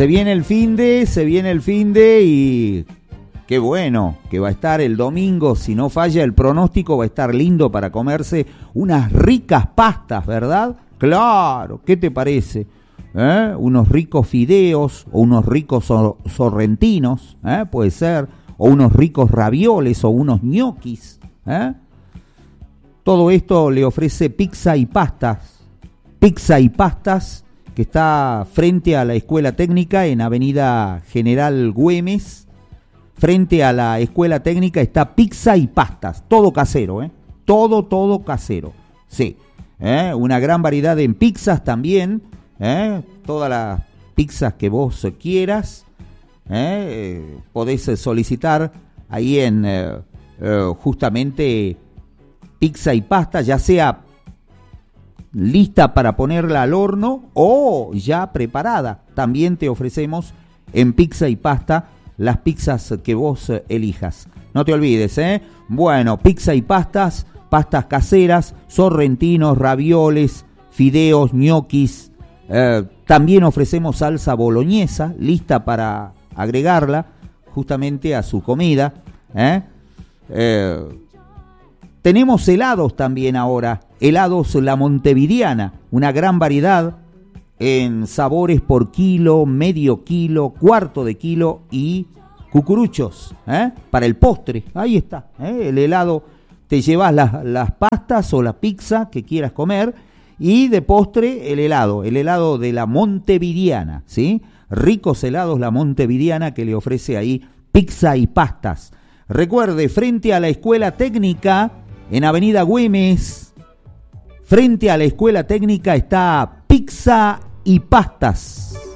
se viene el finde y qué bueno que va a estar el domingo. Si no falla el pronóstico, va a estar lindo para comerse unas ricas pastas, ¿verdad? Claro, ¿qué te parece? Unos ricos fideos o unos ricos sorrentinos, puede ser, o unos ricos ravioles o unos ñoquis. Todo esto le ofrece Pizza y Pastas. Pizza y Pastas, que está frente a la Escuela Técnica en Avenida General Güemes. Frente a la Escuela Técnica está Pizza y Pastas, todo casero, todo casero. Sí, una gran variedad en pizzas también, todas las pizzas que vos quieras, podés solicitar ahí en justamente Pizza y Pasta, ya sea lista para ponerla al horno o ya preparada. También te ofrecemos en Pizza y Pasta las pizzas que vos elijas. No te olvides, Bueno, Pizza y Pastas, pastas caseras, sorrentinos, ravioles, fideos, ñoquis. También ofrecemos salsa boloñesa, lista para agregarla justamente a su comida. Tenemos helados también ahora, helados La Montevidiana, una gran variedad en sabores por kilo, medio kilo, cuarto de kilo y cucuruchos, para el postre. Ahí está, el helado, te llevas las pastas o la pizza que quieras comer y de postre el helado de La Montevidiana, ¿sí? Ricos helados La Montevidiana que le ofrece ahí Pizza y Pastas. Recuerde, frente a la Escuela Técnica en Avenida Güemes, frente a la Escuela Técnica está Pizza y Pastas.